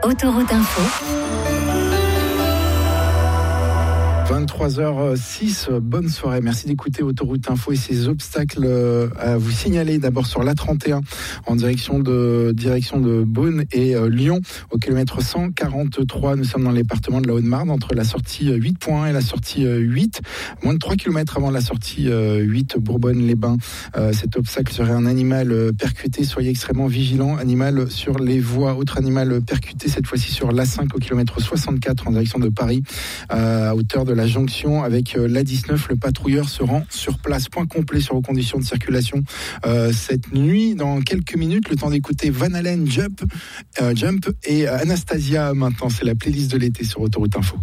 Autoroute Info. 23h06, bonne soirée. Merci d'écouter Autoroute Info et ses obstacles à vous signaler. D'abord sur l'A31 en direction de Beaune et Lyon au kilomètre 143. Nous sommes dans le département de la Haute-Marne entre la sortie 8.1 et la sortie 8. Moins de 3 km avant la sortie 8 Bourbonne-les-Bains. Cet obstacle serait un animal percuté. Soyez extrêmement vigilants. Animal sur les voies. Autre animal percuté, cette fois-ci sur l'A5 au kilomètre 64 en direction de Paris à hauteur de la jonction avec l'A19. Le patrouilleur se rend sur place. Point complet sur vos conditions de circulation cette nuit. Dans quelques minutes, le temps d'écouter Van Halen Jump et Anastasia maintenant. C'est la playlist de l'été sur Autoroute Info.